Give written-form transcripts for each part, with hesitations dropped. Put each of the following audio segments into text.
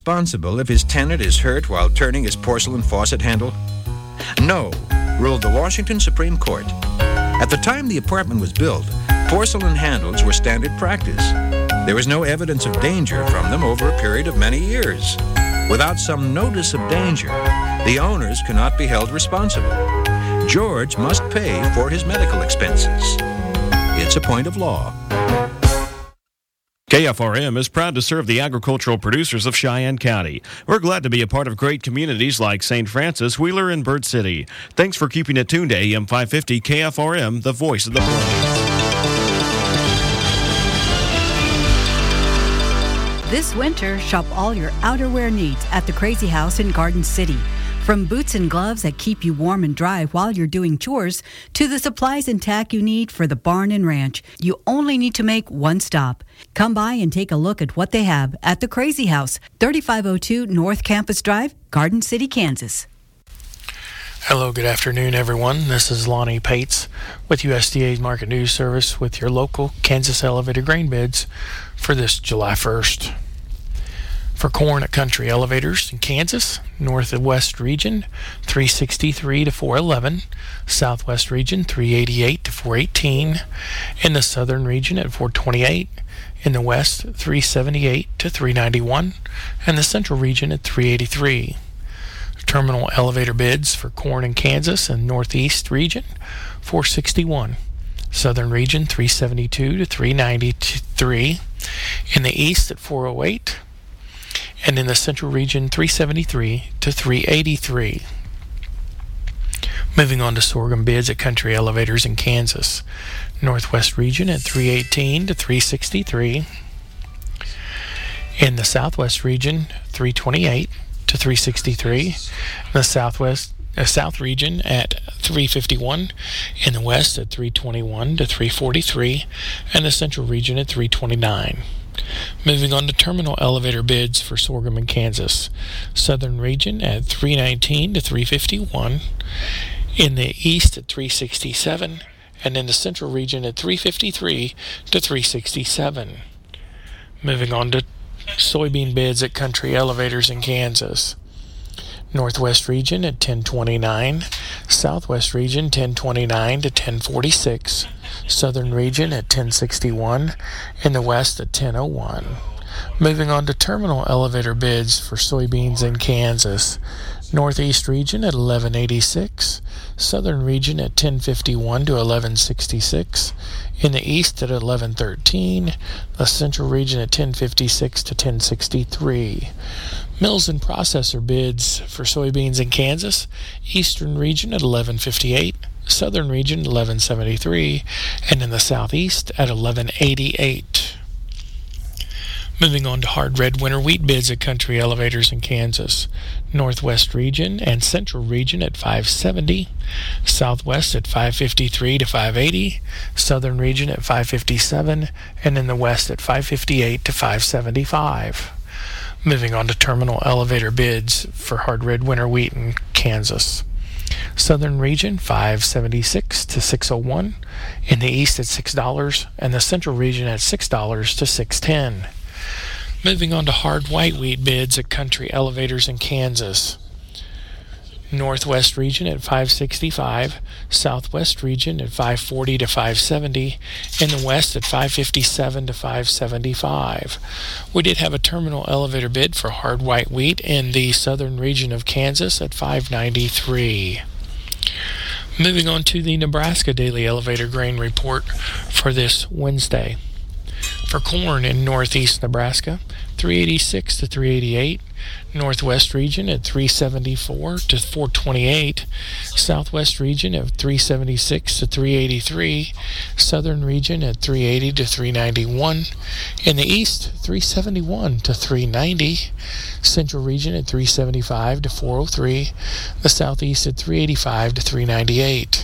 responsible if his tenant is hurt while turning his porcelain faucet handle? No, ruled the Washington Supreme Court. At the time the apartment was built, porcelain handles were standard practice. There was no evidence of danger from them over a period of many years. Without some notice of danger, the owners cannot be held responsible. George must pay for his medical expenses. It's a point of law. KFRM is proud to serve the agricultural producers of Cheyenne County. We're glad to be a part of great communities like St. Francis, Wheeler, and Bird City. Thanks for keeping it tuned to AM 550 KFRM, the voice of the Plains. This winter, shop all your outerwear needs at the Crazy House in Garden City. From boots and gloves that keep you warm and dry while you're doing chores, to the supplies and tack you need for the barn and ranch, you only need to make one stop. Come by and take a look at what they have at the Crazy House, 3502 North Campus Drive, Garden City, Kansas. Hello, good afternoon, everyone. This is Lonnie Pates with USDA's Market News Service with your local Kansas elevator grain bids for this July 1st. For corn at Country Elevators in Kansas, North and West region, 363 to 411, Southwest region, 388 to 418, in the Southern region at 428, in the West, 378 to 391, and the Central region at 383. Terminal elevator bids for corn in Kansas and Northeast region, 461, Southern region, 372 to 393, in the East at 408, and in the Central region, 373 to 383. Moving on to sorghum bids at Country Elevators in Kansas. Northwest region at 318 to 363. In the Southwest region, 328 to 363. In the South region at 351. In the West at 321 to 343. And the Central region at 329. Moving on to terminal elevator bids for sorghum in Kansas. Southern region at 319 to 351. In the East at 367. And in the Central region at 353 to 367. Moving on to soybean bids at Country Elevators in Kansas. Northwest region at 1029. Southwest region 1029 to 1046. Southern region at 1061, in the West at 1001. Moving on to terminal elevator bids for soybeans in Kansas. Northeast region at 1186, Southern region at 1051 to 1166, in the East at 1113, the Central region at 1056 to 1063. Mills and processor bids for soybeans in Kansas. Eastern region at 1158, Southern region 1173, and in the Southeast at 1188. Moving on to hard red winter wheat bids at Country Elevators in Kansas. Northwest region and Central region at 570, Southwest at 553 to 580, Southern region at 557, and in the West at 558 to 575. Moving on to terminal elevator bids for hard red winter wheat in Kansas. Southern region 576 to 601, in the East at $6, and the Central region at $6 to $6.10. Moving on to hard white wheat bids at Country Elevators in Kansas. Northwest region at 565, Southwest region at 540 to 570, in the West at 557 to 575. We did have a terminal elevator bid for hard white wheat in the Southern region of Kansas at 593. Moving on to the Nebraska Daily Elevator Grain Report for this Wednesday. For corn in northeast Nebraska, 386 to 388, Northwest region at 374 to 428, Southwest region at 376 to 383, Southern region at 380 to 391, in the East 371 to 390, Central region at 375 to 403, the Southeast at 385 to 398.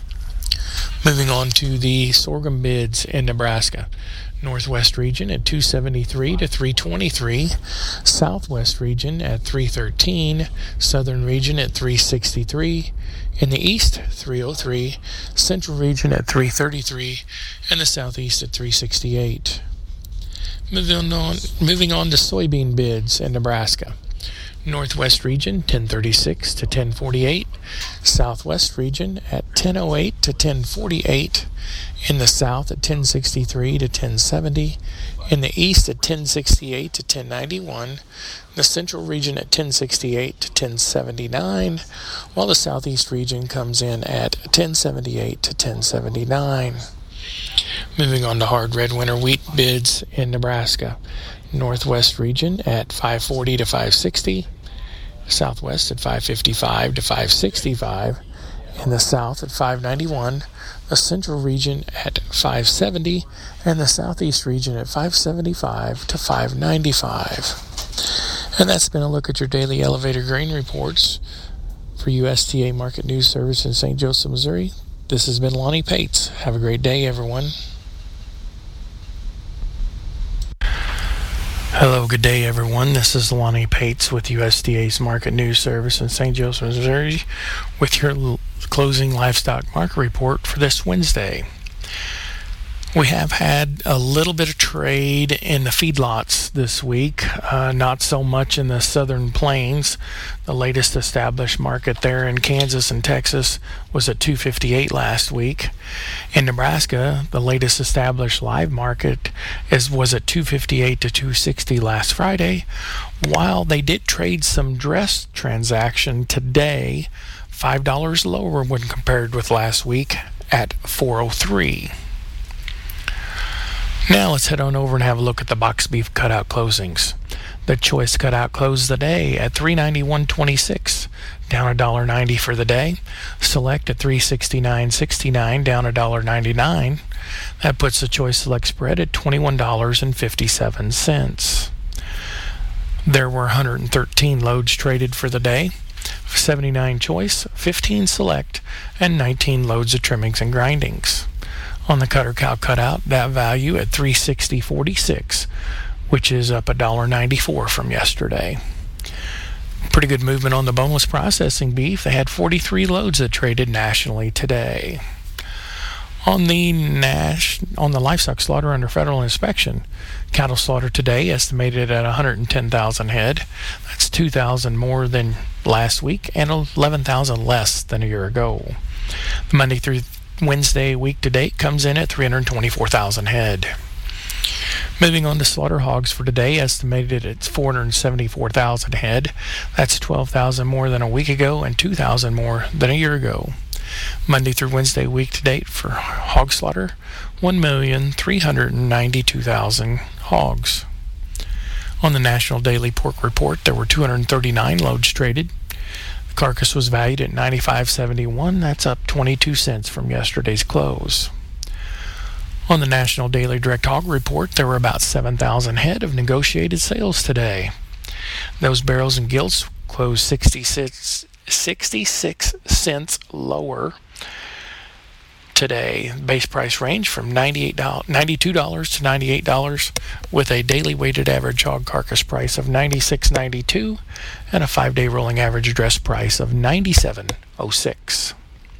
Moving on to the sorghum bids in Nebraska. Northwest region at 273 to 323, Southwest region at 313, Southern region at 363, in the East 303, Central region at 333, and the Southeast at 368. Moving on to soybean bids in Nebraska. Northwest region 1036 to 1048, Southwest region at 1008 to 1048, in the South at 1063 to 1070, in the East at 1068 to 1091, the Central region at 1068 to 1079, while the Southeast region comes in at 1078 to 1079. Moving on to hard red winter wheat bids in Nebraska. Northwest region at 540 to 560, Southwest at 555 to 565, in the South at 591, the Central region at 570, and the Southeast region at 575 to 595. And that's been a look at your daily elevator grain reports for USDA Market News Service in St. Joseph, Missouri. This has been Lonnie Pates. Have a great day, everyone. Hello, good day, everyone. This is Lonnie Pates with USDA's Market News Service in St. Joseph, Missouri, with your closing livestock market report for this Wednesday. We have had a little bit of trade in the feedlots this week, not so much in the southern plains. The latest established market there in Kansas and Texas was at $258 last week. In Nebraska, the latest established live market was at $258 to $260 last Friday, while they did trade some dress transaction today, $5 lower when compared with last week at $403. Now let's head on over and have a look at the box beef cutout closings. The choice cutout closed the day at $391.26, down $1.90 for the day. Select at $369.69, down $1.99. That puts the choice select spread at $21.57. There were 113 loads traded for the day. 79 choice, 15 select, and 19 loads of trimmings and grindings. On the cutter cow cutout, that value at $360.46, which is up $1.94 from yesterday. Pretty good movement on the boneless processing beef. They had 43 loads that traded nationally today. On the livestock slaughter under federal inspection, cattle slaughter today estimated at 110,000 head. That's 2,000 more than last week and 11,000 less than a year ago. The Monday through Wednesday week to date comes in at 324,000 head. Moving on to slaughter hogs for today, estimated at 474,000 head. That's 12,000 more than a week ago and 2,000 more than a year ago. Monday through Wednesday week to date for hog slaughter, 1,392,000 hogs. On the National Daily Pork Report, there were 239 loads traded. The carcass was valued at $95.71. That's up 22 cents from yesterday's close. On the National Daily Direct Hog Report, there were about 7,000 head of negotiated sales today. Those barrels and gilts closed 66 cents lower today. Base price range from $92 to $98, with a daily weighted average hog carcass price of $96.92 and a 5-day rolling average address price of $97.06.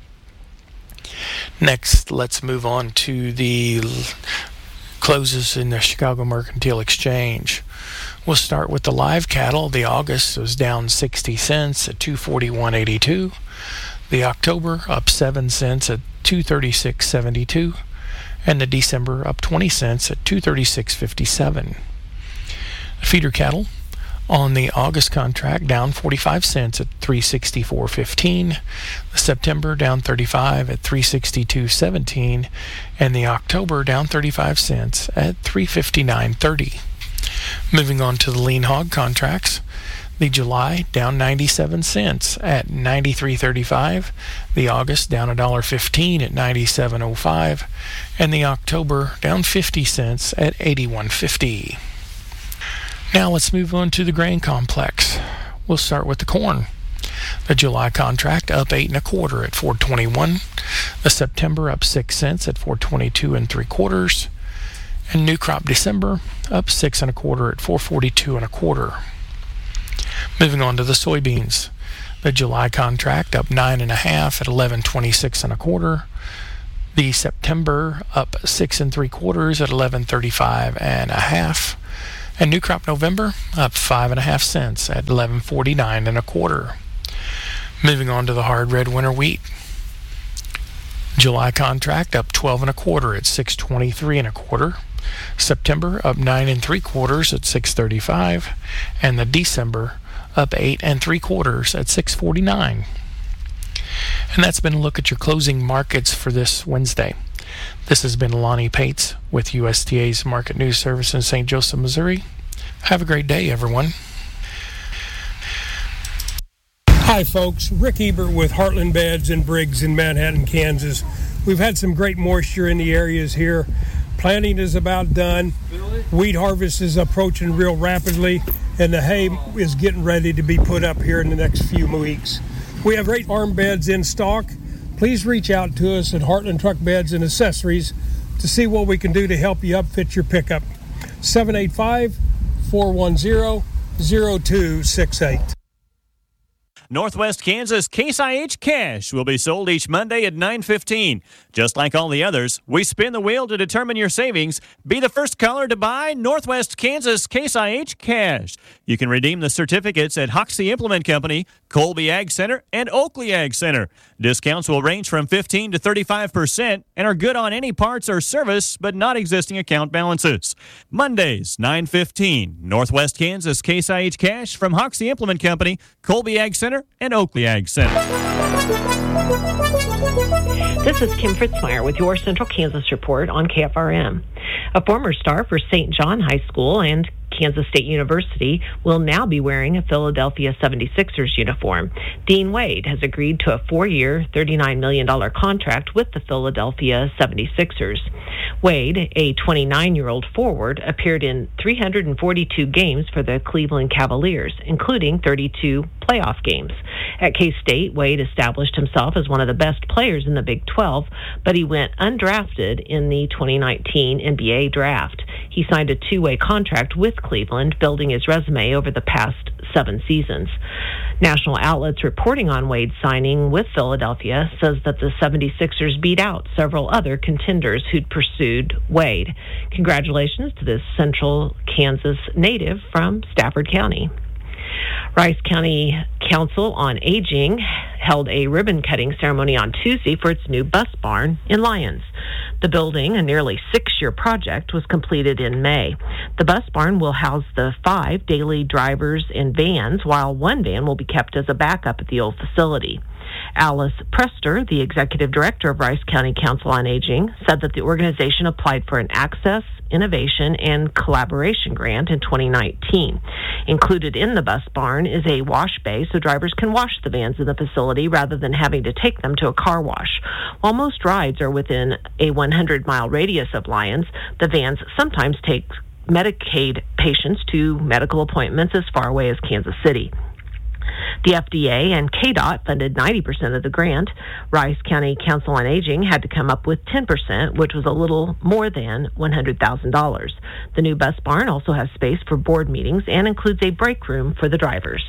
Next, let's move on to the closes in the Chicago Mercantile Exchange. We'll start with the live cattle. The August was down 60 cents at $241.82. The October up 7 cents at $236.72. And the December up 20 cents at $236.57. The feeder cattle on the August contract down 45 cents at $364.15. The September down 35 at $362.17. And the October down 35 cents at $359.30. Moving on to the lean hog contracts. The July down 97 cents at $93.35. The August down $1.15 at $97.05. And the October down 50 cents at $81.50. Now let's move on to the grain complex. We'll start with the corn. The July contract up 8 1/4 at $4.21. The September up 6 cents at $4.22 3/4. And new crop December up 6 1/4 at $4.42 1/4. Moving on to the soybeans. The July contract up 9 1/2 at $11.26 1/4. The September up 6 3/4 at 11.35.5, and new crop November up 5.5 cents at 11.49 1/4. Moving on to the hard red winter wheat. July contract up 12 1/4 at 6.23 1/4. September up 9 3/4 at 6.35, and the December up 8 3/4 at 6.49. And that's been a look at your closing markets for this Wednesday. This has been Lonnie Pates with USDA's Market News Service in St. Joseph, Missouri. Have a great day, everyone. Hi folks, Rick Ebert with Heartland Beds and Briggs in Manhattan, Kansas. We've had some great moisture in the areas here. Planting is about done. Wheat harvest is approaching real rapidly, and the hay is getting ready to be put up here in the next few weeks. We have great arm beds in stock. Please reach out to us at Heartland Truck Beds and Accessories to see what we can do to help you upfit your pickup. 785-410-0268. Northwest Kansas Case IH Cash will be sold each Monday at 9:15. Just like all the others, we spin the wheel to determine your savings. Be the first caller to buy Northwest Kansas Case IH Cash. You can redeem the certificates at Hoxie Implement Company, Colby Ag Center, and Oakley Ag Center. Discounts will range from 15 to 35% and are good on any parts or service, but not existing account balances. Mondays, 9:15. Northwest Kansas Case IH Cash from Hoxie Implement Company, Colby Ag Center, and Oakley Ag Center. This is Kim Fritzmeyer with your Central Kansas Report on KFRM. A former star for St. John High School and Kansas State University will now be wearing a Philadelphia 76ers uniform. Dean Wade has agreed to a 4-year, $39 million contract with the Philadelphia 76ers. Wade, a 29-year-old forward, appeared in 342 games for the Cleveland Cavaliers, including 32 playoff games. At K-State, Wade established himself as one of the best players in the Big 12, but he went undrafted in the 2019 NBA draft. He signed a 2-way contract with Cleveland, building his resume over the past 7 seasons. National outlets reporting on Wade's signing with Philadelphia says that the 76ers beat out several other contenders who'd pursued Wade. Congratulations to this Central Kansas native from Stafford County. Rice County Council on Aging held a ribbon-cutting ceremony on Tuesday for its new bus barn in Lyons. The building, a nearly 6-year project, was completed in May. The bus barn will house the 5 daily drivers and vans, while 1 van will be kept as a backup at the old facility. Alice Prester, the executive director of Rice County Council on Aging, said that the organization applied for an Access, Innovation, and Collaboration grant in 2019. Included in the bus barn is a wash bay so drivers can wash the vans in the facility rather than having to take them to a car wash. While most rides are within a 100-mile radius of Lyons, the vans sometimes take Medicaid patients to medical appointments as far away as Kansas City. The FDA and KDOT funded 90% of the grant. Rice County Council on Aging had to come up with 10%, which was a little more than $100,000. The new bus barn also has space for board meetings and includes a break room for the drivers.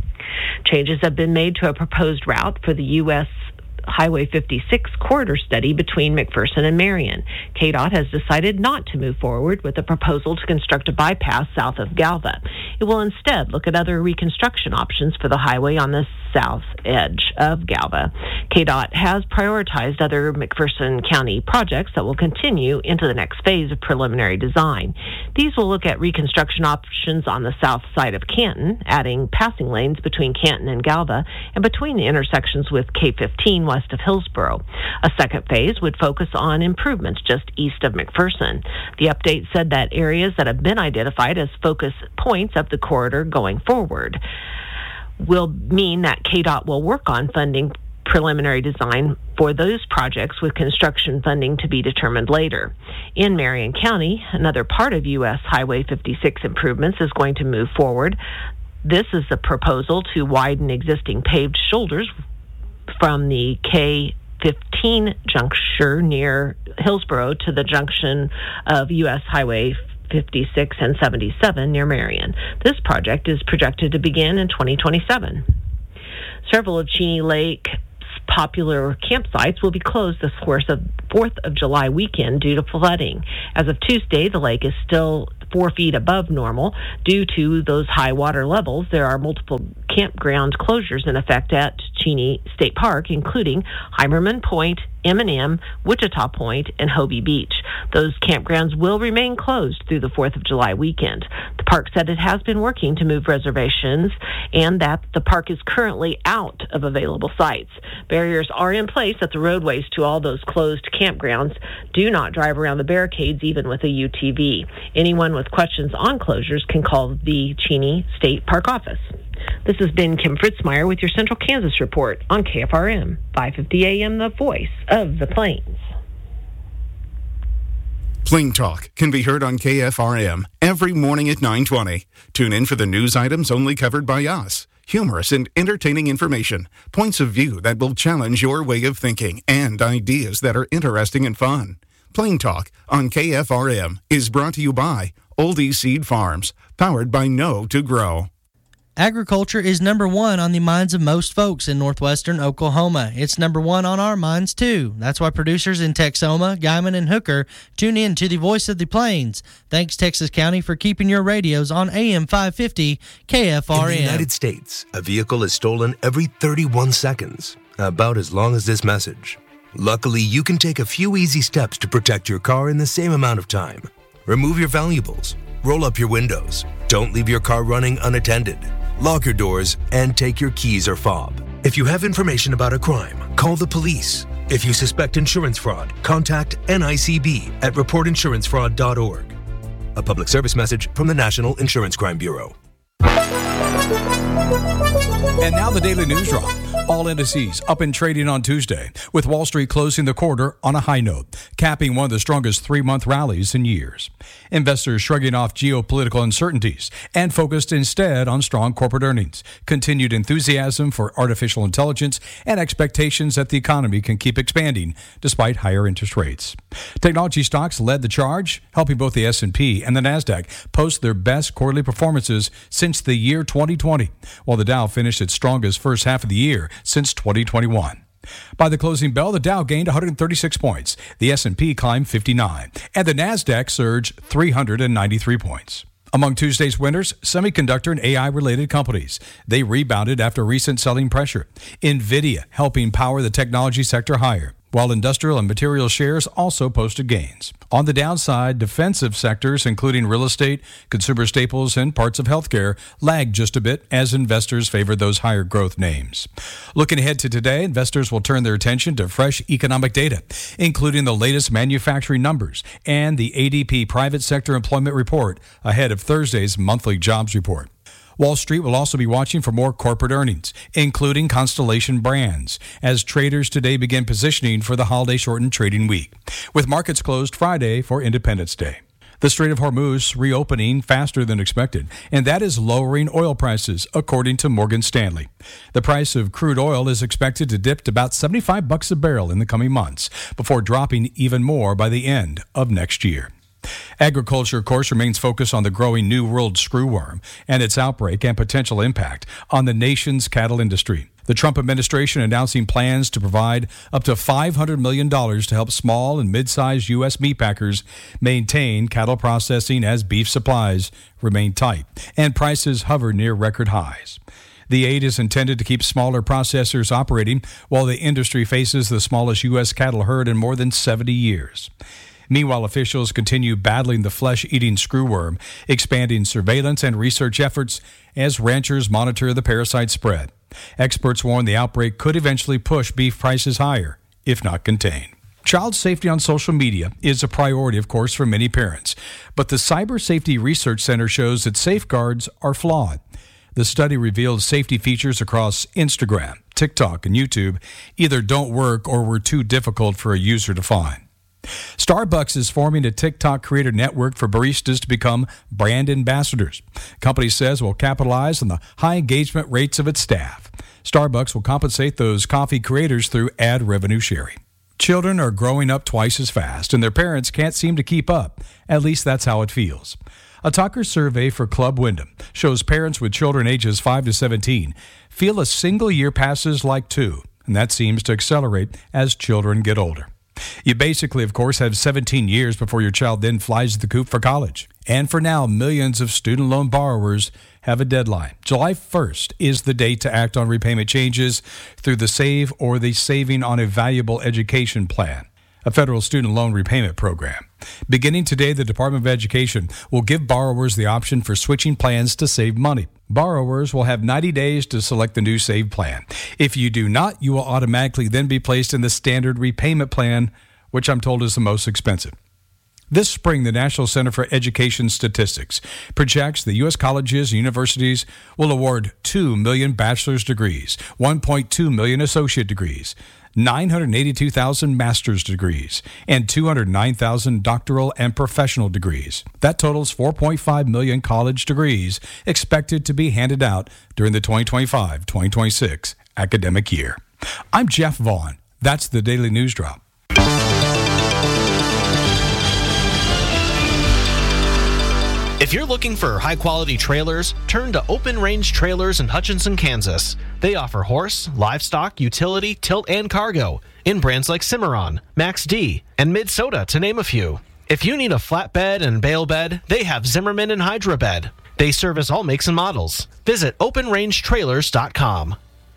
Changes have been made to a proposed route for the U.S. Highway 56 corridor study between McPherson and Marion. KDOT has decided not to move forward with a proposal to construct a bypass south of Galva. It will instead look at other reconstruction options for the highway on the south edge of Galva. KDOT has prioritized other McPherson County projects that will continue into the next phase of preliminary design. These will look at reconstruction options on the south side of Canton, adding passing lanes between Canton and Galva and between the intersections with K-15 west of Hillsboro. A second phase would focus on improvements just east of McPherson. The update said that areas that have been identified as focus points of the corridor going forward will mean that KDOT will work on funding preliminary design for those projects, with construction funding to be determined later. In Marion County, another part of U.S. Highway 56 improvements is going to move forward. This is the proposal to widen existing paved shoulders from the K-15 juncture near Hillsboro to the junction of U.S. Highway 56 and 77 near Marion. This project is projected to begin in 2027. Several of Cheney Lake's popular campsites will be closed this 4th of July weekend due to flooding. As of Tuesday, the lake is still 4 feet above normal. Due to those high water levels, there are multiple campground closures in effect at Cheney State Park, including Heimerman Point, M&M, Wichita Point, and Hobie Beach. Those campgrounds will remain closed through the 4th of July weekend. The park said it has been working to move reservations and that the park is currently out of available sites. Barriers are in place at the roadways to all those closed campgrounds. Do not drive around the barricades even with a UTV. Anyone with questions on closures can call the Cheney State Park office. This has been Kim Fritzmeyer with your Central Kansas Report on KFRM 550 AM, the voice of the Plains. Plain Talk can be heard on KFRM every morning at 9:20. Tune in for the news items only covered by us. Humorous and entertaining information, points of view that will challenge your way of thinking, and ideas that are interesting and fun. Plain Talk on KFRM is brought to you by Oldie Seed Farms, powered by Know to Grow. Agriculture is number one on the minds of most folks in northwestern Oklahoma. It's number one on our minds, too. That's why producers in Texoma, Guymon, and Hooker tune in to the Voice of the Plains. Thanks, Texas County, for keeping your radios on AM 550 KFRM. In the United States, a vehicle is stolen every 31 seconds, about as long as this message. Luckily, you can take a few easy steps to protect your car in the same amount of time. Remove your valuables, roll up your windows, don't leave your car running unattended. Lock your doors and take your keys or fob. If you have information about a crime, call the police. If you suspect insurance fraud, contact NICB at reportinsurancefraud.org. A public service message from the National Insurance Crime Bureau. And now the Daily News Drop. All indices up in trading on Tuesday, with Wall Street closing the quarter on a high note, capping one of the strongest 3-month rallies in years. Investors shrugging off geopolitical uncertainties and focused instead on strong corporate earnings, continued enthusiasm for artificial intelligence, and expectations that the economy can keep expanding despite higher interest rates. Technology stocks led the charge, helping both the S&P and the Nasdaq post their best quarterly performances since the year 2020, while the Dow finished its strongest first half of the year since 2021. By the closing bell, the Dow gained 136 points, the S&P climbed 59, and the Nasdaq surged 393 points. Among Tuesday's winners, semiconductor and AI-related companies. They rebounded after recent selling pressure. NVIDIA helping power the technology sector higher, while industrial and material shares also posted gains. On the downside, defensive sectors, including real estate, consumer staples, and parts of healthcare, lagged just a bit as investors favored those higher growth names. Looking ahead to today, investors will turn their attention to fresh economic data, including the latest manufacturing numbers and the ADP private sector employment report ahead of Thursday's monthly jobs report. Wall Street will also be watching for more corporate earnings, including Constellation Brands, as traders today begin positioning for the holiday-shortened trading week, with markets closed Friday for Independence Day. The Strait of Hormuz reopening faster than expected, and that is lowering oil prices, according to Morgan Stanley. The price of crude oil is expected to dip to about $75 a barrel in the coming months, before dropping even more by the end of next year. Agriculture, of course, remains focused on the growing New World screwworm and its outbreak and potential impact on the nation's cattle industry. The Trump administration announcing plans to provide up to $500 million to help small and mid-sized U.S. meatpackers maintain cattle processing as beef supplies remain tight and prices hover near record highs. The aid is intended to keep smaller processors operating while the industry faces the smallest U.S. cattle herd in more than 70 years. Meanwhile, officials continue battling the flesh-eating screwworm, expanding surveillance and research efforts as ranchers monitor the parasite spread. Experts warn the outbreak could eventually push beef prices higher, if not contained. Child safety on social media is a priority, of course, for many parents, but the Cyber Safety Research Center shows that safeguards are flawed. The study revealed safety features across Instagram, TikTok, and YouTube either don't work or were too difficult for a user to find. Starbucks is forming a TikTok creator network for baristas to become brand ambassadors. Company says will capitalize on the high engagement rates of its staff. Starbucks will compensate those coffee creators through ad revenue sharing. Children are growing up twice as fast, and their parents can't seem to keep up. At least that's how it feels. A Tucker survey for Club Wyndham shows parents with children ages 5 to 17 feel a single year passes like 2. and that seems to accelerate as children get older. You basically, of course, have 17 years before your child then flies the coop for college. And for now, millions of student loan borrowers have a deadline. July 1st is the date to act on repayment changes through the SAVE or the Saving on a Valuable Education Plan, a federal student loan repayment program. Beginning today, the Department of Education will give borrowers the option for switching plans to save money. Borrowers will have 90 days to select the new SAVE plan. If you do not, you will automatically then be placed in the standard repayment plan, which I'm told is the most expensive. This spring, the National Center for Education Statistics projects the U.S. colleges and universities will award 2 million bachelor's degrees, 1.2 million associate degrees, 982,000 master's degrees, and 209,000 doctoral and professional degrees. That totals 4.5 million college degrees expected to be handed out during the 2025-2026 academic year. I'm Jeff Vaughn. That's the Daily News Drop. If you're looking for high-quality trailers, turn to Open Range Trailers in Hutchinson, Kansas. They offer horse, livestock, utility, tilt, and cargo in brands like Cimarron, Max D, and Mid-Soda, to name a few. If you need a flatbed and bale bed, they have Zimmerman and Hydra Bed. They service all makes and models. Visit OpenRangeTrailers.com.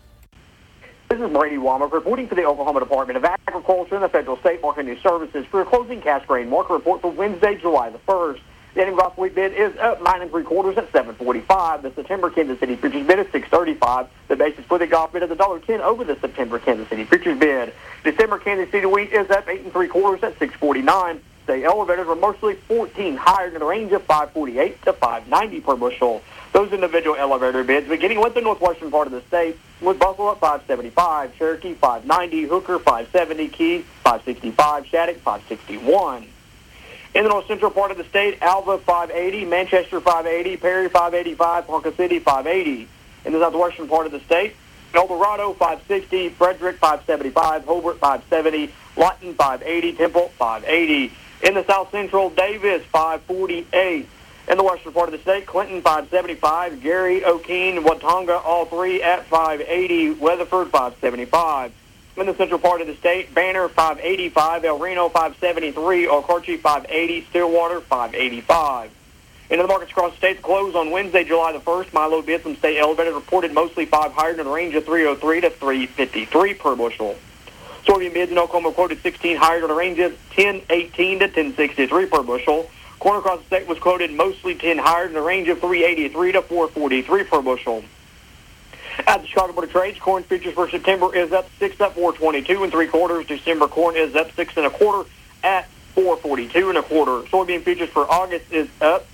This is Brady Womack reporting for the Oklahoma Department of Agriculture and the Federal State Market News Services for a closing cash grain market report for Wednesday, July the 1st. The ending gross wheat bid is up 9 3/4 at $7.45. The September Kansas City futures bid is $6.35. The basis for the golf bid is $1.10 over the September Kansas City futures bid. December Kansas City wheat is up 8 3/4 at $6.49. The elevators were mostly 14 higher in the range of $5.48 to $5.90 per bushel. Those individual elevator bids, beginning with the northwestern part of the state, with Buffalo at $5.75, Cherokee $5.90, Hooker $5.70, Key $5.65, Shattuck $5.61. In the north central part of the state, Alva $5.80, Manchester $5.80, Perry $5.85, Ponca City $5.80. In the southwestern part of the state, El Dorado $5.60, Frederick $5.75, Hobart $5.70, Lawton $5.80, Temple $5.80. In the south central, Davis $5.48. In the western part of the state, Clinton $5.75, Gary, O'Keene, Watonga, all three at $5.80, Weatherford $5.75. In the central part of the state, Banner $5.85, El Reno $5.73, Okarche $5.80, Stillwater $5.85. Into the markets across the state, close on Wednesday, July the 1st. Milo bids from state elevators reported mostly 5 higher in the range of $3.03 to $3.53 per bushel. Soybean bids in Oklahoma quoted 16 higher in the range of $10.18 to $10.63 per bushel. Corn across the state was quoted mostly 10 higher in the range of $3.83 to $4.43 per bushel. At the Chicago Board of Trade, corn futures for September is up 6 at $4.22 3/4. December corn is up 6 1/4 at $4.42 1/4. Soybean futures for August is up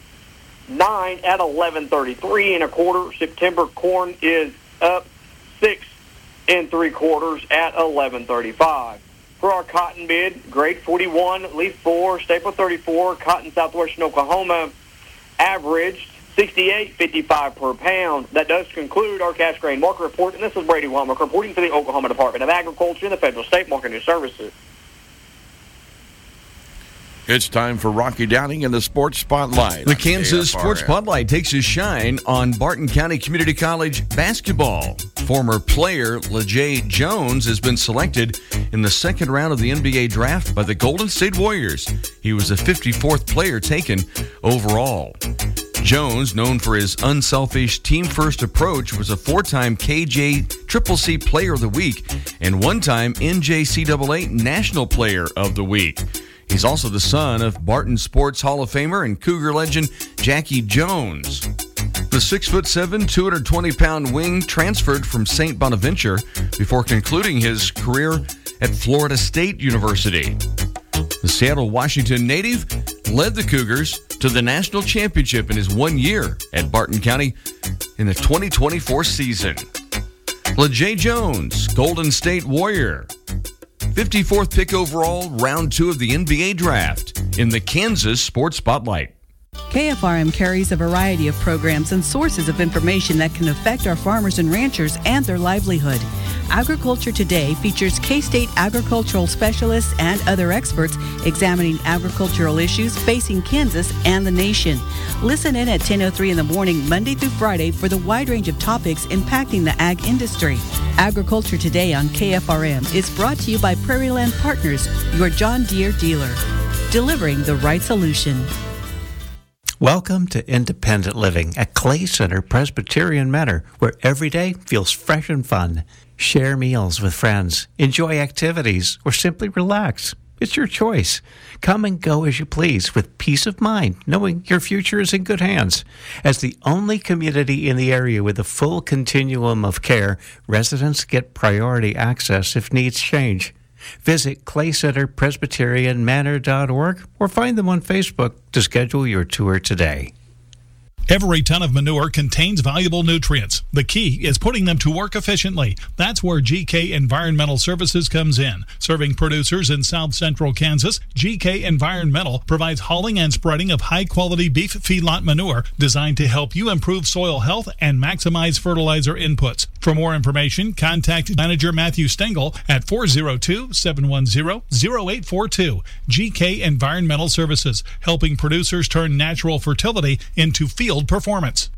9 at $11.33 1/4. September corn is up 6 3/4 at $11.35. For our cotton bid, grade 41, leaf 4, staple 34, cotton southwestern Oklahoma, averaged $68.55 per pound. That does conclude our cash grain market report, and this is Brady Womack reporting for the Oklahoma Department of Agriculture and the Federal State Market News Services. It's time for Rocky Downing in the Sports Spotlight. The Kansas Sports Spotlight takes a shine on Barton County Community College basketball. Former player LeJay Jones has been selected in the second round of the NBA draft by the Golden State Warriors. He was the 54th player taken overall. Jones, known for his unselfish team-first approach, was a 4-time KJCCC Player of the Week and 1-time NJCAA National Player of the Week. He's also the son of Barton Sports Hall of Famer and Cougar legend Jackie Jones. The 6'7", 220-pound wing transferred from St. Bonaventure before concluding his career at Florida State University. The Seattle, Washington native led the Cougars to the national championship in his 1 year at Barton County in the 2024 season. LeJay Jones, Golden State Warrior, 54th pick overall, round 2 of the NBA draft in the Kansas Sports Spotlight. KFRM carries a variety of programs and sources of information that can affect our farmers and ranchers and their livelihood. Agriculture Today features K-State agricultural specialists and other experts examining agricultural issues facing Kansas and the nation. Listen in at 10:03 in the morning, Monday through Friday, for the wide range of topics impacting the ag industry. Agriculture Today on KFRM is brought to you by Prairie Land Partners, your John Deere dealer, delivering the right solution. Welcome to Independent Living at Clay Center Presbyterian Manor, where every day feels fresh and fun. Share meals with friends, enjoy activities, or simply relax. It's your choice. Come and go as you please with peace of mind, knowing your future is in good hands. As the only community in the area with a full continuum of care, residents get priority access if needs change. Visit claycenterpresbyterianmanor.org or find them on Facebook to schedule your tour today. Every ton of manure contains valuable nutrients. The key is putting them to work efficiently. That's where GK Environmental Services comes in. Serving producers in south central Kansas, GK Environmental provides hauling and spreading of high-quality beef feedlot manure designed to help you improve soil health and maximize fertilizer inputs. For more information, contact Manager Matthew Stengel at 402-710-0842. GK Environmental Services, helping producers turn natural fertility into field performance.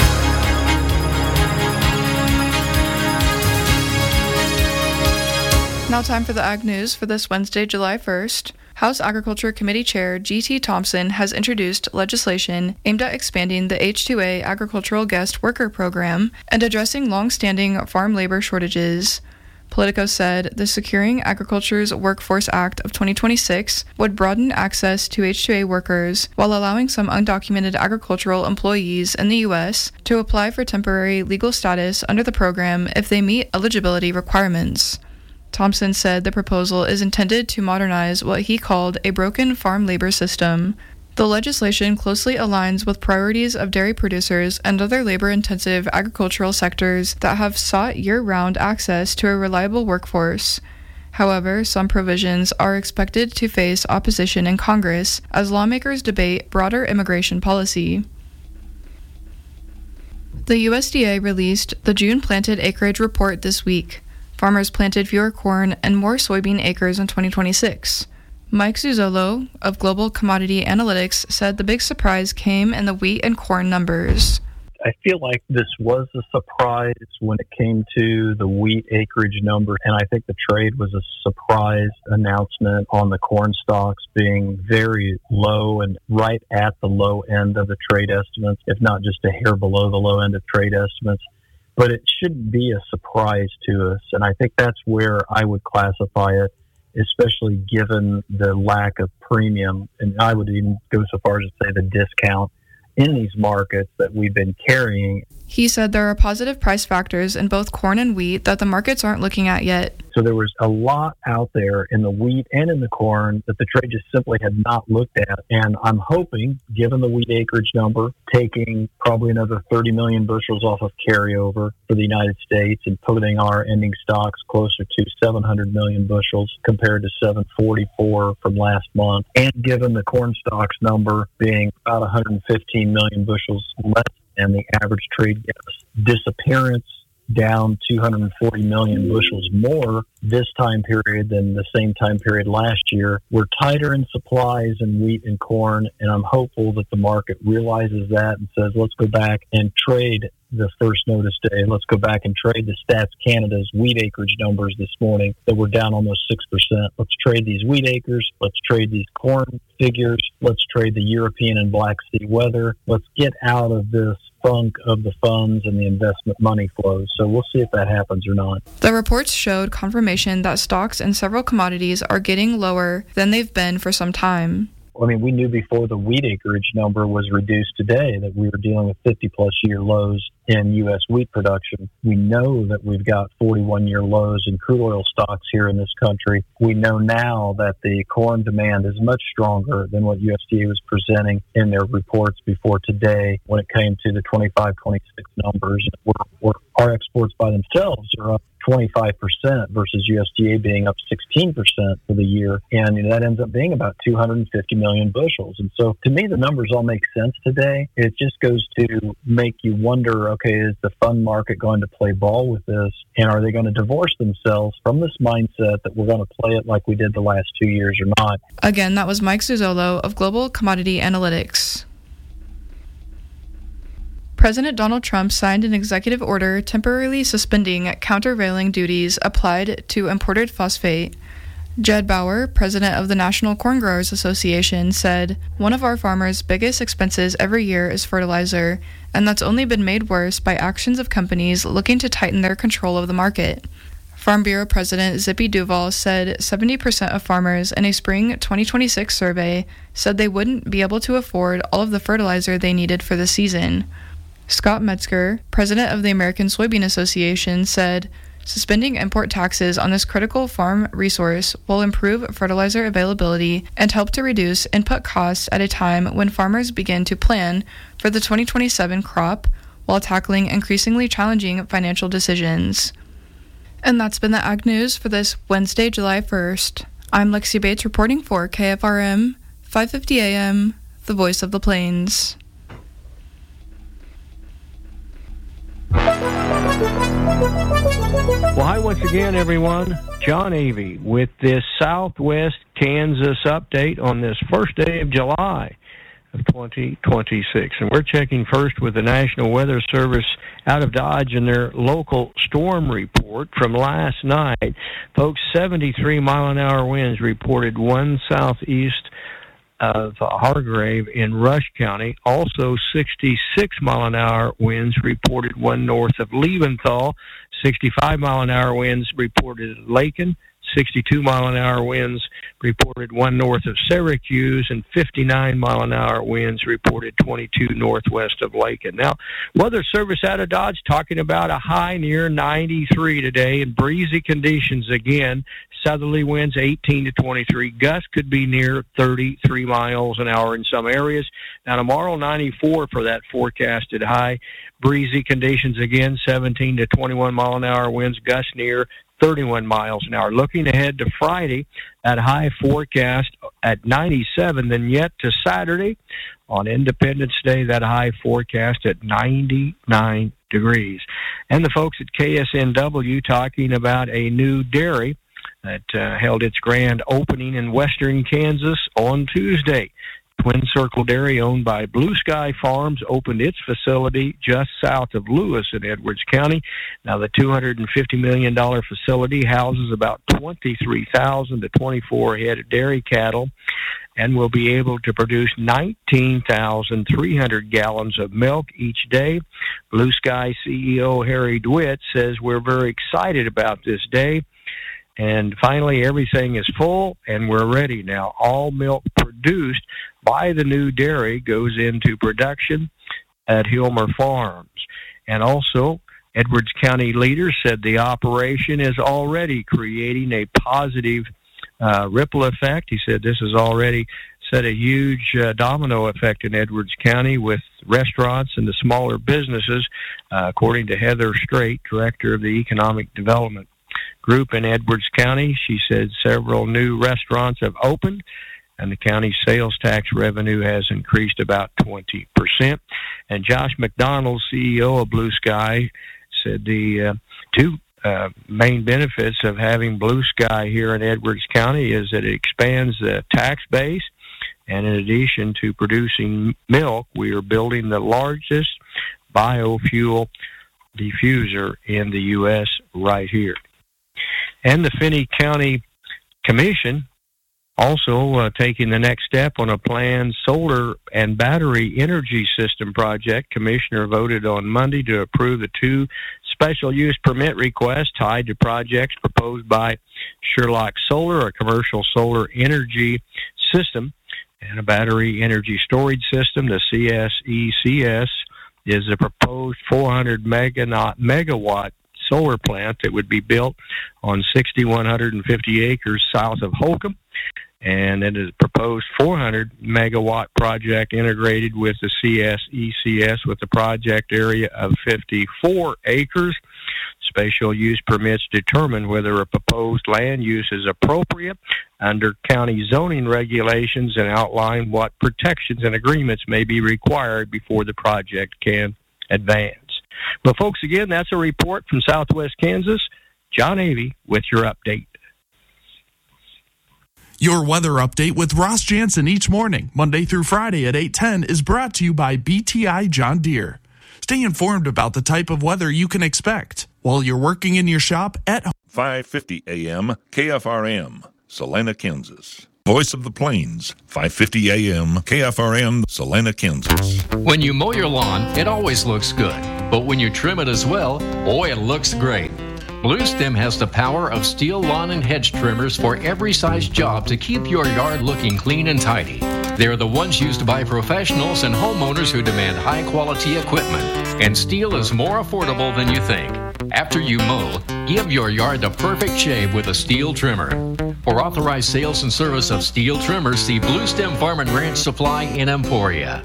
Now time for the Ag News for this Wednesday, July 1st. House Agriculture Committee Chair G.T. Thompson has introduced legislation aimed at expanding the H-2A Agricultural Guest Worker Program and addressing long-standing farm labor shortages. Politico said the Securing Agriculture's Workforce Act of 2026 would broaden access to H-2A workers while allowing some undocumented agricultural employees in the U.S. to apply for temporary legal status under the program if they meet eligibility requirements. Thompson said the proposal is intended to modernize what he called a broken farm labor system. The legislation closely aligns with priorities of dairy producers and other labor-intensive agricultural sectors that have sought year-round access to a reliable workforce. However, some provisions are expected to face opposition in Congress as lawmakers debate broader immigration policy. The USDA released the June planted acreage report this week. Farmers planted fewer corn and more soybean acres in 2026. Mike Zuzzolo of Global Commodity Analytics said the big surprise came in the wheat and corn numbers. I feel like this was a surprise when it came to the wheat acreage number, and I think the trade was a surprise announcement on the corn stocks being very low and right at the low end of the trade estimates, if not just a hair below the low end of trade estimates. But it shouldn't be a surprise to us, and I think that's where I would classify it, especially given the lack of premium, and I would even go so far as to say the discount in these markets that we've been carrying. He said there are positive price factors in both corn and wheat that the markets aren't looking at yet. So there was a lot out there in the wheat and in the corn that the trade just simply had not looked at. And I'm hoping, given the wheat acreage number, taking probably another 30 million bushels off of carryover for the United States and putting our ending stocks closer to 700 million bushels compared to 744 from last month. And given the corn stocks number being about 115 million bushels less than the average trade disappearance, down 240 million bushels more this time period than the same time period last year. We're tighter in supplies in wheat and corn, and I'm hopeful that the market realizes that and says, let's go back and trade the first notice day. Let's go back and trade the Stats Canada's wheat acreage numbers this morning that were down almost 6%. Let's trade these wheat acres. Let's trade these corn figures. Let's trade the European and Black Sea weather. Let's get out of this funk of the funds and the investment money flows. So we'll see if that happens or not. The reports showed confirmation that stocks in several commodities are getting lower than they've been for some time. I mean, we knew before the wheat acreage number was reduced today that we were dealing with 50-plus year lows in U.S. wheat production. We know that we've got 41-year lows in crude oil stocks here in this country. We know now that the corn demand is much stronger than what USDA was presenting in their reports before today when it came to the 25-26 numbers. We're Our exports by themselves are up 25% versus USDA being up 16% for the year. And that ends up being about 250 million bushels. And so to me, the numbers all make sense today. It just goes to make you wonder, okay, is the fund market going to play ball with this? And are they going to divorce themselves from this mindset that we're going to play it like we did the last 2 years or not? Again, that was Mike Zuzzolo of Global Commodity Analytics. President Donald Trump signed an executive order temporarily suspending countervailing duties applied to imported phosphate. Jed Bauer, president of the National Corn Growers Association, said, "One of our farmers' biggest expenses every year is fertilizer, and that's only been made worse by actions of companies looking to tighten their control of the market." Farm Bureau President Zippy Duval said 70% of farmers in a spring 2026 survey said they wouldn't be able to afford all of the fertilizer they needed for the season. Scott Metzger, president of the American Soybean Association, said, "Suspending import taxes on this critical farm resource will improve fertilizer availability and help to reduce input costs at a time when farmers begin to plan for the 2027 crop while tackling increasingly challenging financial decisions." And that's been the Ag News for this Wednesday, July 1st. I'm Lexi Bates reporting for KFRM, 550 AM, the Voice of the Plains. Well, hi once again, everyone. John Avey with this Southwest Kansas update on this first day of July of 2026. And we're checking first with the National Weather Service out of Dodge and their local storm report from last night. Folks, 73-mile-an-hour winds reported one southeast of Hargrave in Rush County. Also, 66-mile-an-hour winds reported one north of Leventhal. 65-mile-an-hour winds reported at Lakin. 62-mile-an-hour winds reported one north of Syracuse, and 59-mile-an-hour winds reported 22 northwest of Lakin. Now, Weather Service out of Dodge talking about a high near 93 today and breezy conditions again. Southerly winds 18 to 23. Gusts could be near 33 miles an hour in some areas. Now, tomorrow, 94 for that forecasted high. Breezy conditions again, 17 to 21 mile an hour winds, gusts near 31 miles an hour. Looking ahead to Friday, that high forecast at 97. Then yet to Saturday, on Independence Day, that high forecast at 99 degrees. And the folks at KSNW talking about a new dairy that held its grand opening in western Kansas on Tuesday. Twin Circle Dairy, owned by Blue Sky Farms, opened its facility just south of Lewis in Edwards County. Now, the $250 million facility houses about 23,000 to 24 head of dairy cattle and will be able to produce 19,300 gallons of milk each day. Blue Sky CEO Harry DeWitt says, "We're very excited about this day. And finally, everything is full, and we're ready now. All milk produced by the new dairy goes into production at Hilmer Farms." And also, Edwards County leaders said the operation is already creating a positive ripple effect. He said this has already set a huge domino effect in Edwards County with restaurants and the smaller businesses, according to Heather Strait, director of the Economic Development Group in Edwards County. She said several new restaurants have opened, and the county's sales tax revenue has increased about 20%. And Josh McDonald, CEO of Blue Sky, said the two main benefits of having Blue Sky here in Edwards County is that it expands the tax base, and in addition to producing milk, we are building the largest biofuel diffuser in the U.S. right here. And the Finney County Commission also taking the next step on a planned solar and battery energy system project. Commissioner voted on Monday to approve the two special use permit requests tied to projects proposed by Sherlock Solar, a commercial solar energy system, and a battery energy storage system. The CSECS is a proposed 400 megawatt solar plant that would be built on 6,150 acres south of Holcomb, and it is a proposed 400 megawatt project integrated with the CSECS with a project area of 54 acres. special use permits determine whether a proposed land use is appropriate under county zoning regulations and outline what protections and agreements may be required before the project can advance. But folks, again, that's a report from Southwest Kansas. John Avey with your update. Your weather update with Ross Jansen each morning, Monday through Friday at 8:10, is brought to you by BTI John Deere. Stay informed about the type of weather you can expect while you're working in your shop at 550 AM KFRM, Salina, Kansas. Voice of the Plains, 550 AM KFRM, Salina, Kansas. When you mow your lawn, it always looks good. But when you trim it as well, boy, it looks great. Bluestem has the power of steel lawn and hedge trimmers for every size job to keep your yard looking clean and tidy. They're the ones used by professionals and homeowners who demand high-quality equipment, and steel is more affordable than you think. After you mow, give your yard the perfect shave with a steel trimmer. For authorized sales and service of steel trimmers, see Bluestem Farm and Ranch Supply in Emporia.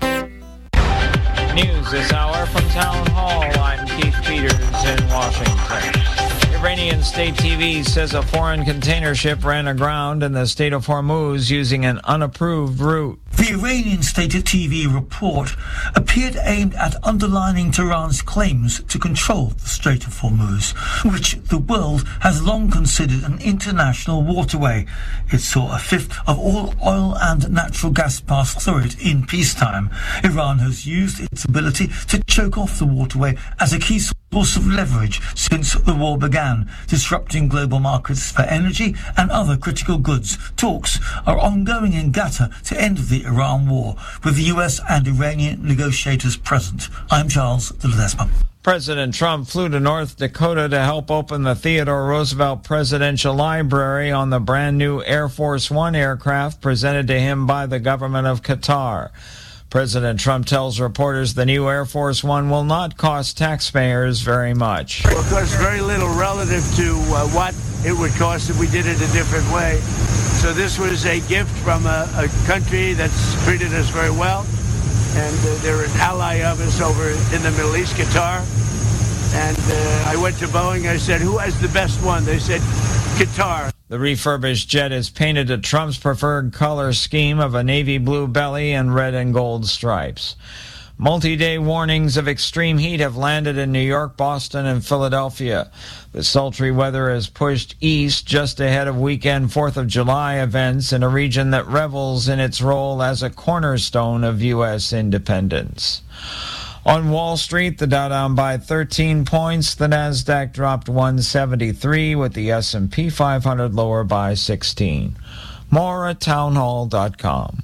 News this hour from Town Hall. I'm Keith Peters in Washington. Iranian state TV says a foreign container ship ran aground in the state of Hormuz using an unapproved route. The Iranian state TV report appeared aimed at underlining Tehran's claims to control the Strait of Hormuz, which the world has long considered an international waterway. It saw a fifth of all oil and natural gas pass through it in peacetime. Iran has used its ability to choke off the waterway as a key source of leverage since the war began, disrupting global markets for energy and other critical goods. Talks are ongoing in Qatar to end the Iran war, with the US and Iranian negotiators present. I'm Charles de Ledesma. President Trump flew to North Dakota to help open the Theodore Roosevelt Presidential Library on the brand new Air Force One aircraft presented to him by the government of Qatar. President Trump tells reporters the new Air Force One will not cost taxpayers very much. It will cost very little relative to what it would cost if we did it a different way. So this was a gift from a country that's treated us very well, and they're an ally of us over in the Middle East, Qatar. And I went to Boeing, I said, who has the best one? They said, Qatar. The refurbished jet is painted to Trump's preferred color scheme of a navy blue belly and red and gold stripes. Multi-day warnings of extreme heat have landed in New York, Boston, and Philadelphia. The sultry weather has pushed east just ahead of weekend 4th of July events in a region that revels in its role as a cornerstone of U.S. independence. On Wall Street, the Dow down by 13 points. The Nasdaq dropped 173, with the S&P 500 lower by 16. More at townhall.com.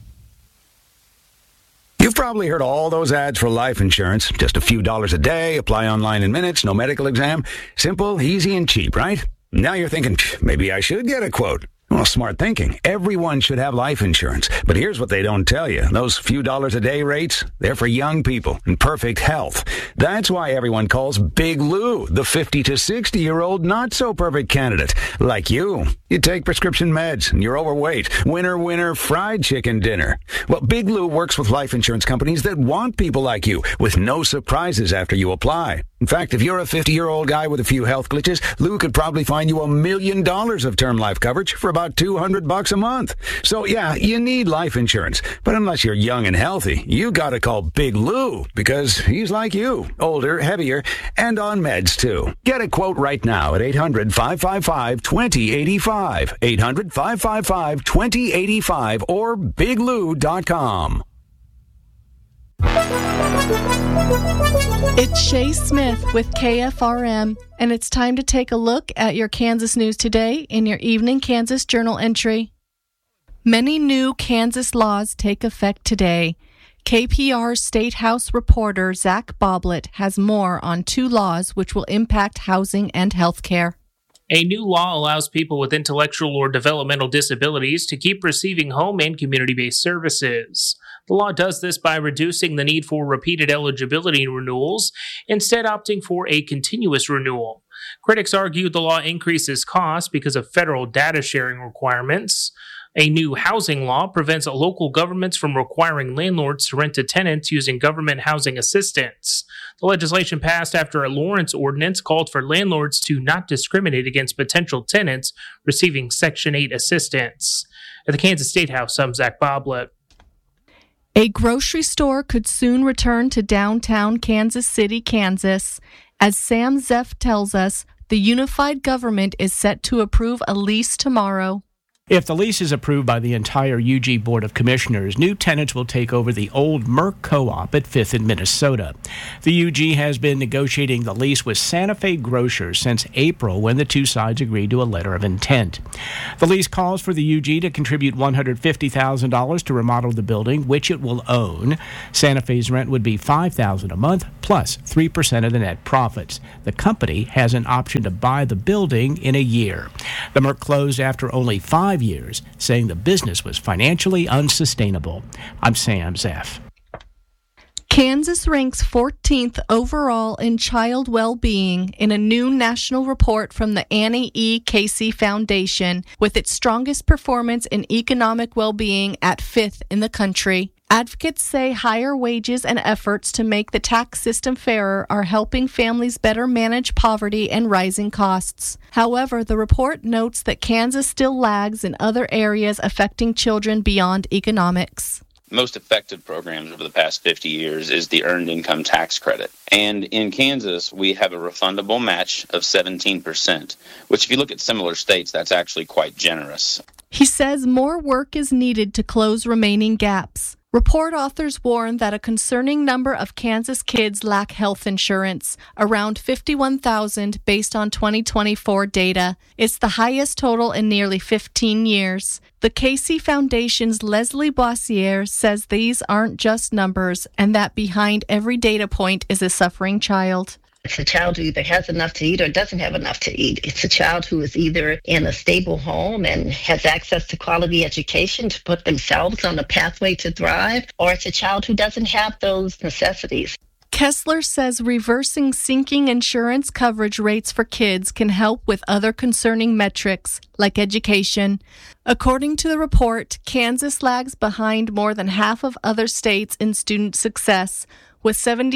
You've probably heard all those ads for life insurance. Just a few dollars a day, apply online in minutes, no medical exam. Simple, easy, and cheap, right? Now you're thinking, maybe I should get a quote. Well, smart thinking. Everyone should have life insurance. But here's what they don't tell you. Those few dollars a day rates, they're for young people in perfect health. That's why everyone calls Big Lou the 50 to 60-year-old not-so-perfect candidate. Like you. You take prescription meds and you're overweight. Winner, fried chicken dinner. Well, Big Lou works with life insurance companies that want people like you with no surprises after you apply. In fact, if you're a 50-year-old guy with a few health glitches, Lou could probably find you $1 million of term life coverage for about $200 a month. So yeah, you need life insurance. But unless you're young and healthy, you gotta call Big Lou, because he's like you, older, heavier, and on meds too. Get a quote right now at 800-555-2085, 800-555-2085, or biglou.com. It's Shay Smith with KFRM, and it's time to take a look at your Kansas news today in your Evening Kansas Journal entry. Many new Kansas laws take effect today. KPR State House reporter Zach Boblet has more on two laws which will impact housing and health care. A new law allows people with intellectual or developmental disabilities to keep receiving home and community-based services. The law does this by reducing the need for repeated eligibility renewals, instead opting for a continuous renewal. Critics argue the law increases costs because of federal data sharing requirements. A new housing law prevents local governments from requiring landlords to rent to tenants using government housing assistance. The legislation passed after a Lawrence ordinance called for landlords to not discriminate against potential tenants receiving Section 8 assistance. At the Kansas State House, I'm Zach Boblet. A grocery store could soon return to downtown Kansas City, Kansas. As Sam Zeff tells us, the unified government is set to approve a lease tomorrow. If the lease is approved by the entire UG Board of Commissioners, new tenants will take over the old Merck Co-op at 5th in Minnesota. The UG has been negotiating the lease with Santa Fe Grocers since April, when the two sides agreed to a letter of intent. The lease calls for the UG to contribute $150,000 to remodel the building, which it will own. Santa Fe's rent would be $5,000 a month, plus 3% of the net profits. The company has an option to buy the building in a year. The Merck closed after only 5 years, saying the business was financially unsustainable. I'm Sam Zeff. Kansas ranks 14th overall in child well-being in a new national report from the Annie E. Casey Foundation, with its strongest performance in economic well-being at 5th in the country. Advocates say higher wages and efforts to make the tax system fairer are helping families better manage poverty and rising costs. However, the report notes that Kansas still lags in other areas affecting children beyond economics. Most effective programs over the past 50 years is the Earned Income Tax Credit. And in Kansas, we have a refundable match of 17%, which if you look at similar states, that's actually quite generous. He says more work is needed to close remaining gaps. Report authors warn that a concerning number of Kansas kids lack health insurance, around 51,000 based on 2024 data. It's the highest total in nearly 15 years. The Casey Foundation's Leslie Boissier says these aren't just numbers, and that behind every data point is a suffering child. It's a child who either has enough to eat or doesn't have enough to eat. It's a child who is either in a stable home and has access to quality education to put themselves on a pathway to thrive, or it's a child who doesn't have those necessities. Kessler says reversing sinking insurance coverage rates for kids can help with other concerning metrics, like education. According to the report, Kansas lags behind more than half of other states in student success, with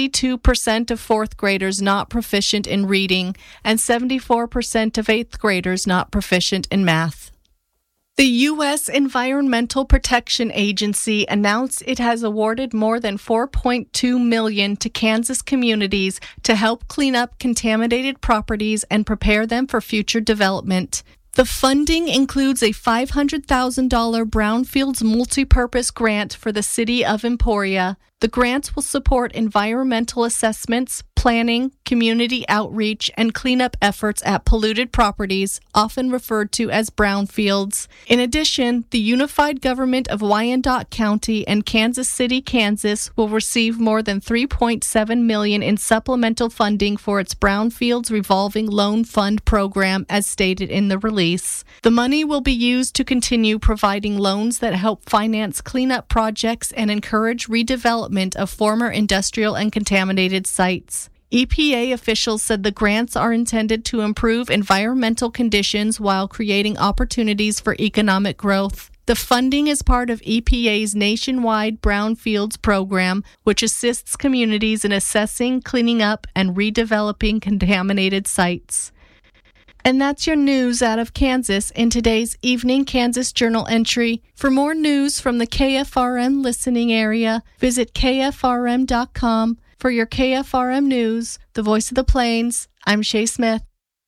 72% of fourth graders not proficient in reading and 74% of eighth graders not proficient in math. The U.S. Environmental Protection Agency announced it has awarded more than $4.2 million to Kansas communities to help clean up contaminated properties and prepare them for future development. The funding includes a $500,000 Brownfields multipurpose grant for the city of Emporia. The grants will support environmental assessments, planning, community outreach, and cleanup efforts at polluted properties, often referred to as brownfields. In addition, the unified government of Wyandotte County and Kansas City, Kansas will receive more than $3.7 million in supplemental funding for its Brownfields Revolving Loan Fund program, as stated in the release. The money will be used to continue providing loans that help finance cleanup projects and encourage redevelopment of former industrial and contaminated sites. EPA officials said the grants are intended to improve environmental conditions while creating opportunities for economic growth. The funding is part of EPA's nationwide Brownfields program, which assists communities in assessing, cleaning up, and redeveloping contaminated sites. And that's your news out of Kansas in today's Evening Kansas Journal entry. For more news from the KFRM listening area, visit KFRM.com. For your KFRM News, the voice of the Plains, I'm Shay Smith.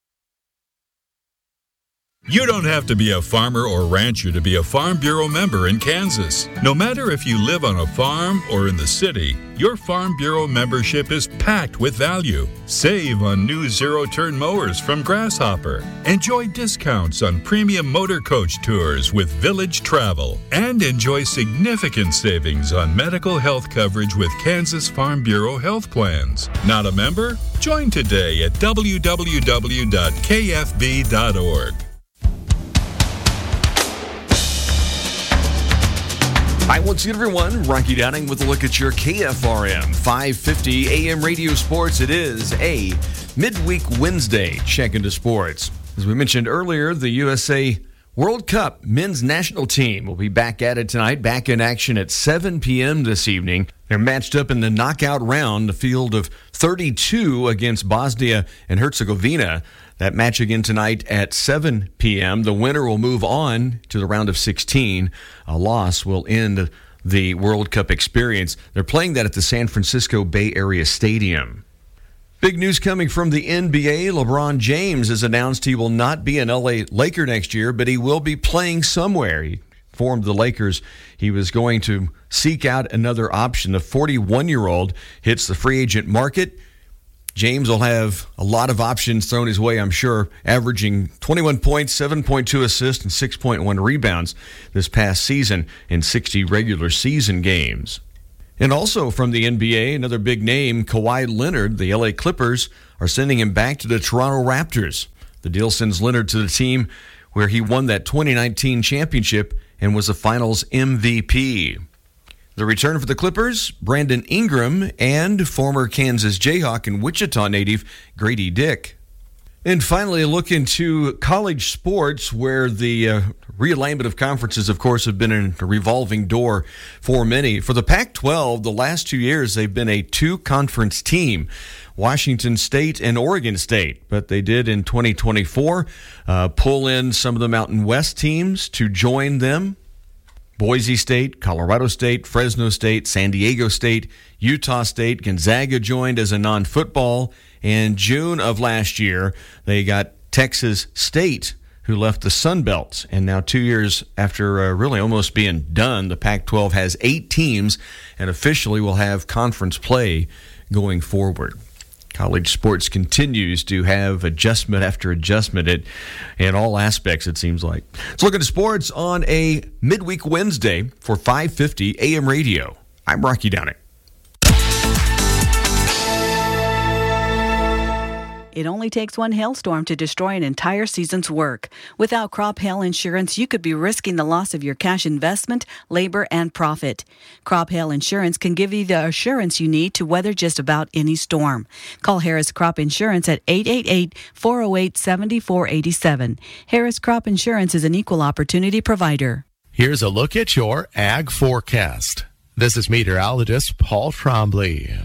You don't have to be a farmer or rancher to be a Farm Bureau member in Kansas. No matter if you live on a farm or in the city, your Farm Bureau membership is packed with value. Save on new zero-turn mowers from Grasshopper. Enjoy discounts on premium motor coach tours with Village Travel. And enjoy significant savings on medical health coverage with Kansas Farm Bureau health plans. Not a member? Join today at www.kfb.org. Hi, once again, everyone. Rocky Downing with a look at your KFRM 550 AM radio sports. It is a midweek Wednesday check into sports. As we mentioned earlier, the USA World Cup men's national team will be back at it tonight, back in action at 7 p.m. this evening. They're matched up in the knockout round, the field of 32 against Bosnia and Herzegovina. That match again tonight at 7 p.m. The winner will move on to the round of 16. A loss will end the World Cup experience. They're playing that at the San Francisco Bay Area Stadium. Big news coming from the NBA. LeBron James has announced he will not be an LA Laker next year, but he will be playing somewhere. He informed the Lakers he was going to seek out another option. The 41-year-old hits the free agent market. James will have a lot of options thrown his way, I'm sure, averaging 21 points, 7.2 assists, and 6.1 rebounds this past season in 60 regular season games. And also from the NBA, another big name, Kawhi Leonard. The LA Clippers are sending him back to the Toronto Raptors. The deal sends Leonard to the team where he won that 2019 championship and was the finals MVP. The return for the Clippers, Brandon Ingram and former Kansas Jayhawk and Wichita native Grady Dick. And finally, a look into college sports, where the realignment of conferences, of course, have been a revolving door for many. For the Pac-12, the last 2 years, they've been a two-conference team, Washington State and Oregon State. But they did in 2024 pull in some of the Mountain West teams to join them. Boise State, Colorado State, Fresno State, San Diego State, Utah State, Gonzaga joined as a non-football. In June of last year, they got Texas State, who left the Sun Belt. And now 2 years after really almost being done, the Pac-12 has 8 teams and officially will have conference play going forward. College sports continues to have adjustment after adjustment in all aspects, it seems like. Let's look at sports on a midweek Wednesday for 550 AM radio. I'm Rocky Downing. It only takes one hailstorm to destroy an entire season's work. Without Crop Hail Insurance, you could be risking the loss of your cash investment, labor, and profit. Crop Hail Insurance can give you the assurance you need to weather just about any storm. Call Harris Crop Insurance at 888-408-7487. Harris Crop Insurance is an equal opportunity provider. Here's a look at your ag forecast. This is meteorologist Paul Trombley.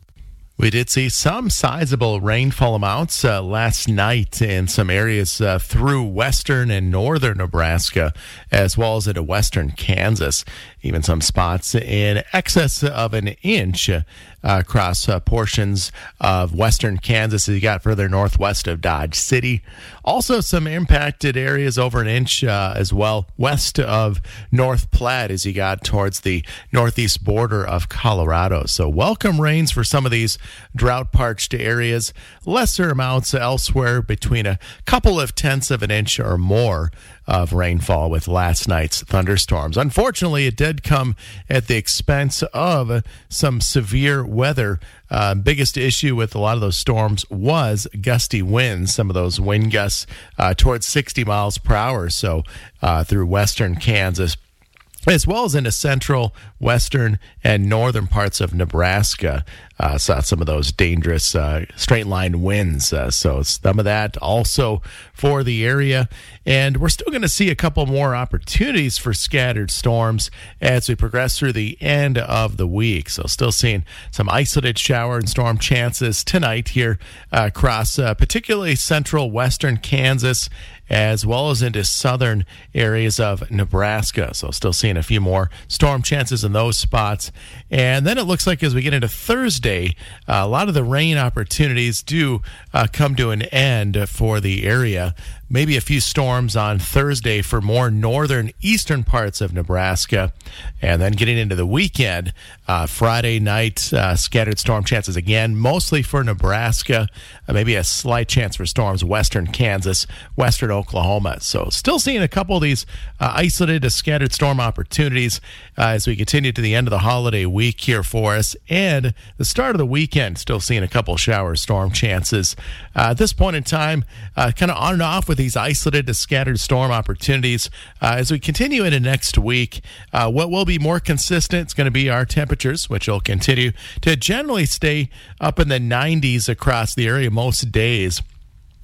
We did see some sizable rainfall amounts last night in some areas through western and northern Nebraska, as well as into western Kansas. Even some spots in excess of an inch across portions of western Kansas as you got further northwest of Dodge City. Also some impacted areas over an inch as well west of North Platte as you got towards the northeast border of Colorado. So welcome rains for some of these drought-parched areas. Lesser amounts elsewhere, between a couple of tenths of an inch or more of rainfall with last night's thunderstorms. Unfortunately, it did come at the expense of some severe weather. Biggest issue with a lot of those storms was gusty winds, some of those wind gusts towards 60 miles per hour. So through western Kansas, as well as into central, western, and northern parts of Nebraska. Saw some of those dangerous straight-line winds. So some of that also for the area. And we're still going to see a couple more opportunities for scattered storms as we progress through the end of the week. So still seeing some isolated shower and storm chances tonight here across particularly central western Kansas, as well as into southern areas of Nebraska. So still seeing a few more storm chances in those spots. And then it looks like as we get into Thursday, a lot of the rain opportunities do come to an end for the area. Maybe a few storms on Thursday for more northern eastern parts of Nebraska. And then getting into the weekend, Friday night, scattered storm chances again, mostly for Nebraska. Maybe a slight chance for storms western Kansas, western Oklahoma. So still seeing a couple of these isolated scattered storm opportunities as we continue to the end of the holiday week here for us. And the start of the weekend, still seeing a couple shower storm chances. At this point in time, kind of on and off with these isolated to scattered storm opportunities. As we continue into next week, what will be more consistent is going to be our temperatures, which will continue to generally stay up in the 90s across the area most days.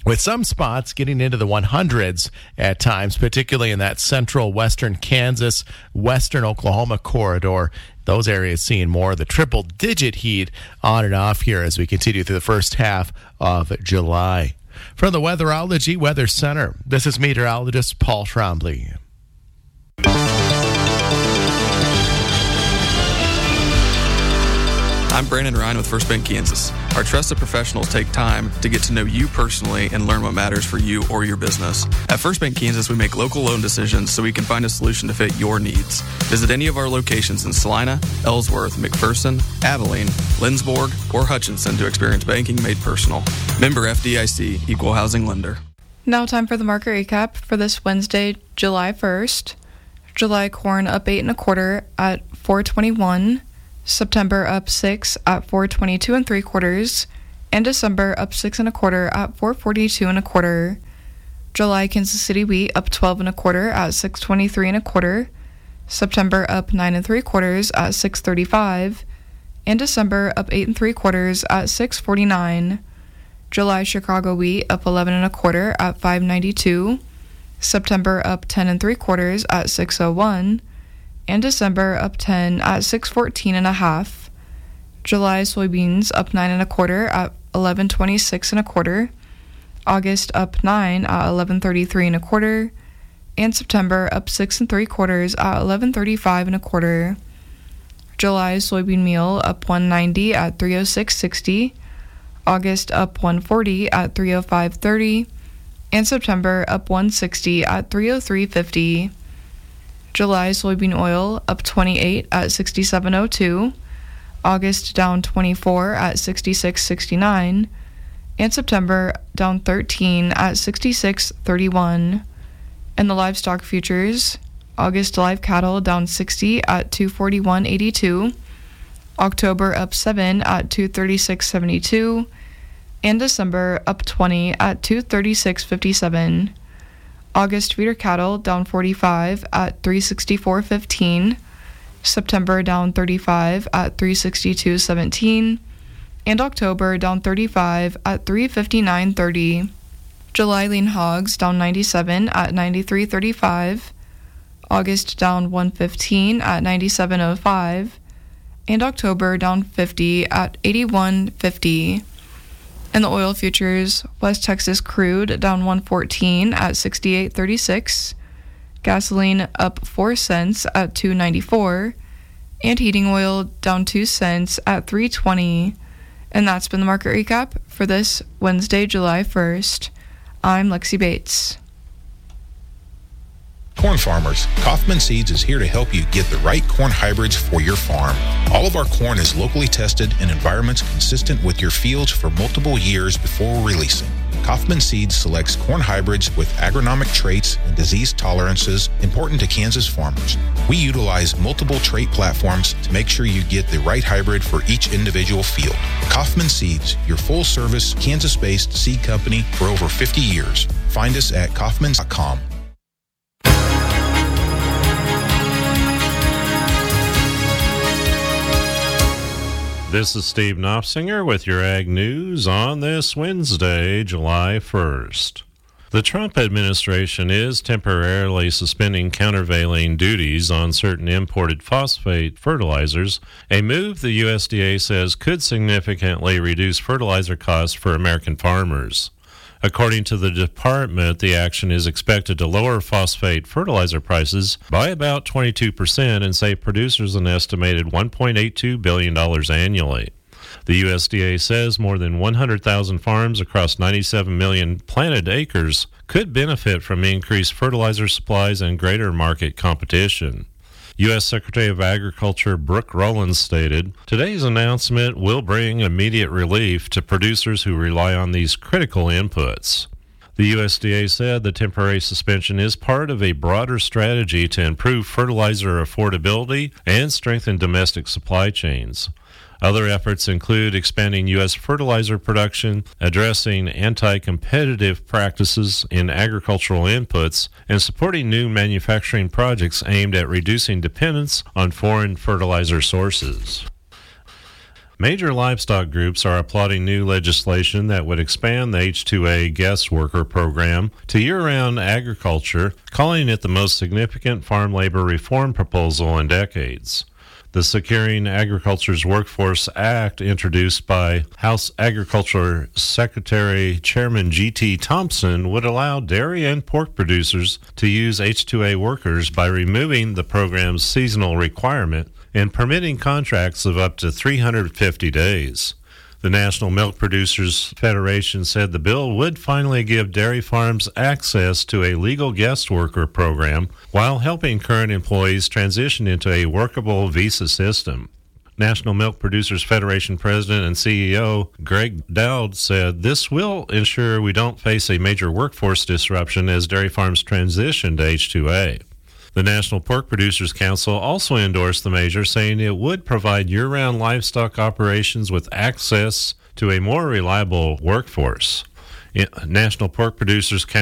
with some spots getting into the 100s at times, particularly in that central western Kansas, western Oklahoma corridor. Those areas seeing more of the triple-digit heat on and off here as we continue through the first half of July. From the Weatherology Weather Center, this is meteorologist Paul Trombley. I'm Brandon Ryan with First Bank Kansas. Our trusted professionals take time to get to know you personally and learn what matters for you or your business. At First Bank Kansas, we make local loan decisions so we can find a solution to fit your needs. Visit any of our locations in Salina, Ellsworth, McPherson, Abilene, Lindsborg, or Hutchinson to experience banking made personal. Member FDIC, Equal Housing Lender. Now time for the market recap for this Wednesday, July 1st. July corn up 8 1/4 at $4.21. September up 6 at $4.22 3/4, and December up 6 1/4 at $4.42 1/4. July Kansas City wheat up 12 1/4 at $6.23 1/4. September up 9 3/4 at $6.35, and December up 8 3/4 at $6.49. July Chicago wheat up 11 1/4 at $5.92. September up 10 3/4 at $6.01. And December up 10 at $6.14 1/2. July soybeans up 9 1/4 at $11.26 1/4. August up 9 at $11.33 1/4. And September up 6 3/4 at $11.35 1/4. July soybean meal up $1.90 at $3.0660. August up $1.40 at $3.0530. And September up $1.60 at $3.0350. July soybean oil up 28 at $67.02, August down 24 at $66.69, and September down 13 at $66.31. And the livestock futures, August live cattle down 60 at $241.82, October up 7 at $236.72, and December up 20 at $236.57. August feeder cattle down 45 at $364.15, September down 35 at $362.17, and October down 35 at $359.30. July lean hogs down 97 at $93.35, August down 115 at $97.05, and October down 50 at $81.50. In the oil futures, West Texas crude down 114 at $68.36, gasoline up 4 cents at $2.94, and heating oil down 2 cents at $3.20. And that's been the market recap for this Wednesday, July 1st. I'm Lexi Bates. Corn farmers, Kaufman Seeds is here to help you get the right corn hybrids for your farm. All of our corn is locally tested in environments consistent with your fields for multiple years before releasing. Kaufman Seeds selects corn hybrids with agronomic traits and disease tolerances important to Kansas farmers. We utilize multiple trait platforms to make sure you get the right hybrid for each individual field. Kaufman Seeds, your full-service, Kansas-based seed company for over 50 years. Find us at Kaufmans.com. This is Steve Knopfsinger with your Ag News on this Wednesday, July 1st. The Trump administration is temporarily suspending countervailing duties on certain imported phosphate fertilizers, a move the USDA says could significantly reduce fertilizer costs for American farmers. According to the department, the action is expected to lower phosphate fertilizer prices by about 22% and save producers an estimated $1.82 billion annually. The USDA says more than 100,000 farms across 97 million planted acres could benefit from increased fertilizer supplies and greater market competition. U.S. Secretary of Agriculture Brooke Rollins stated, "Today's announcement will bring immediate relief to producers who rely on these critical inputs." The USDA said the temporary suspension is part of a broader strategy to improve fertilizer affordability and strengthen domestic supply chains. Other efforts include expanding U.S. fertilizer production, addressing anti-competitive practices in agricultural inputs, and supporting new manufacturing projects aimed at reducing dependence on foreign fertilizer sources. Major livestock groups are applauding new legislation that would expand the H-2A guest worker program to year-round agriculture, calling it the most significant farm labor reform proposal in decades. The Securing Agriculture's Workforce Act, introduced by House Agriculture Secretary Chairman G.T. Thompson, would allow dairy and pork producers to use H-2A workers by removing the program's seasonal requirement and permitting contracts of up to 350 days. The National Milk Producers Federation said the bill would finally give dairy farms access to a legal guest worker program while helping current employees transition into a workable visa system. National Milk Producers Federation President and CEO Greg Dowd said this will ensure we don't face a major workforce disruption as dairy farms transition to H-2A. The National Pork Producers Council also endorsed the measure, saying it would provide year-round livestock operations with access to a more reliable workforce. National Pork Producers Council